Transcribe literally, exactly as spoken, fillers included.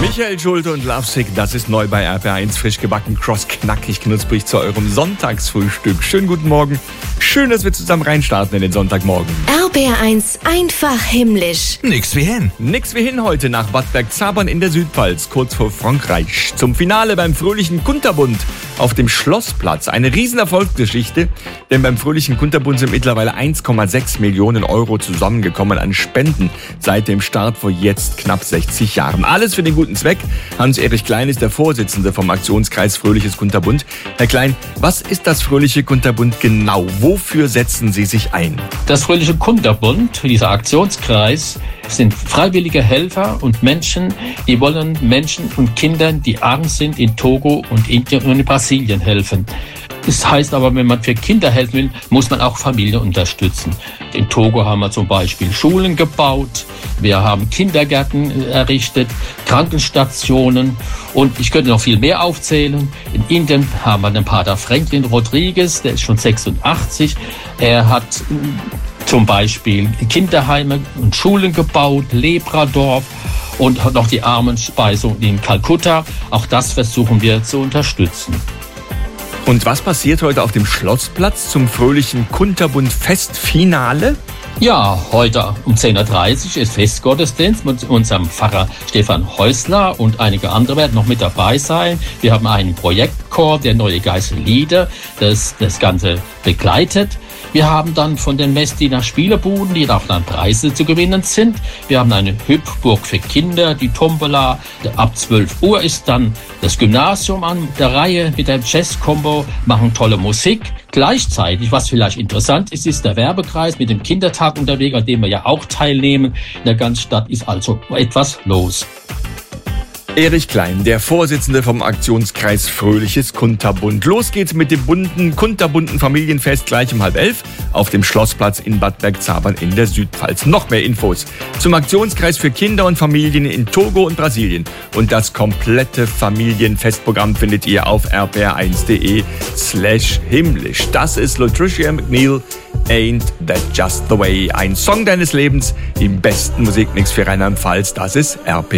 Michael Schulte und Lovesick, das ist neu bei R P R eins, frisch gebacken, cross, knackig, knusprig zu eurem Sonntagsfrühstück. Schönen guten Morgen, schön, dass wir zusammen reinstarten in den Sonntagmorgen. R P R eins, einfach himmlisch. Nix wie hin. Nix wie hin heute nach Bad Bergzabern in der Südpfalz, kurz vor Frankreich. Zum Finale beim fröhlichen Kunterbund auf dem Schlossplatz. Eine Riesenerfolgsgeschichte, denn beim fröhlichen Kunterbund sind mittlerweile eins Komma sechs Millionen Euro zusammengekommen an Spenden seit dem Start vor jetzt knapp sechzig Jahren. Alles für den guten Zweck. Hans-Erich Klein ist der Vorsitzende vom Aktionskreis Fröhliches Kunterbund. Herr Klein, was ist das Fröhliche Kunterbund genau? Wofür setzen Sie sich ein? Das Fröhliche Kunterbund, dieser Aktionskreis, sind freiwillige Helfer und Menschen, die wollen Menschen und Kindern, die arm sind, in Togo und Indien und in Brasilien helfen. Das heißt aber, wenn man für Kinder helfen will, muss man auch Familien unterstützen. In Togo haben wir zum Beispiel Schulen gebaut, wir haben Kindergärten errichtet, Krankenstationen und ich könnte noch viel mehr aufzählen. In Indien haben wir den Pater Franklin Rodriguez, der ist schon sechsundachtzig. Er hat zum Beispiel Kinderheime und Schulen gebaut, Lepradorf und noch die Armenspeisung in Kalkutta. Auch das versuchen wir zu unterstützen. Und was passiert heute auf dem Schlossplatz zum fröhlichen Kunterbund-Festfinale? Ja, heute um zehn Uhr dreißig ist Festgottesdienst mit unserem Pfarrer Stefan Häusler und einige andere werden noch mit dabei sein. Wir haben einen Projektchor, der Neue Geißel-Lieder, das das Ganze begleitet. Wir haben dann von den Messdiener Spielebuden, die auch dann Preise zu gewinnen sind. Wir haben eine Hüpfburg für Kinder, die Tombola. Ab zwölf Uhr ist dann das Gymnasium an der Reihe mit einem Jazz-Combo, machen tolle Musik. Gleichzeitig, was vielleicht interessant ist, ist der Werbekreis mit dem Kindertag unterwegs, an dem wir ja auch teilnehmen. In der ganzen Stadt ist also etwas los. Erich Klein, der Vorsitzende vom Aktionskreis Fröhliches Kunterbund. Los geht's mit dem bunten, kunterbunten Familienfest gleich um halb elf auf dem Schlossplatz in Bad Bergzabern in der Südpfalz. Noch mehr Infos zum Aktionskreis für Kinder und Familien in Togo und Brasilien. Und das komplette Familienfestprogramm findet ihr auf r p r eins punkt d e slash himmlisch. Das ist Latricia McNeil, Ain't That Just The Way. Ein Song deines Lebens im besten Musikmix für Rheinland-Pfalz. Das ist R P R.